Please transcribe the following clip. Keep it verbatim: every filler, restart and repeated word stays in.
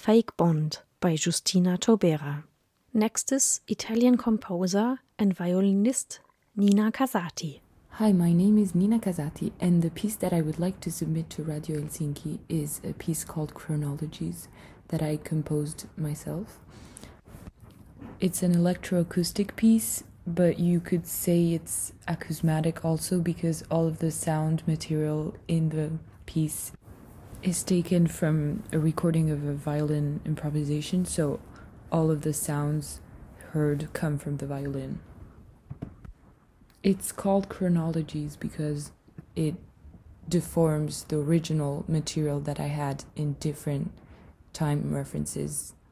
Fake Bond by Giustina Taubera. Next is Italian composer and violinist Nina Casati. Hi, my name is Nina Casati, and the piece that I would like to submit to Radio Helsinki is a piece called Chronologies that I composed myself. It's an electroacoustic piece, but you could say it's acousmatic also because all of the sound material in the piece is taken from a recording of a violin improvisation, so all of the sounds heard come from the violin. It's called Chronologies because it deforms the original material that I had in different time references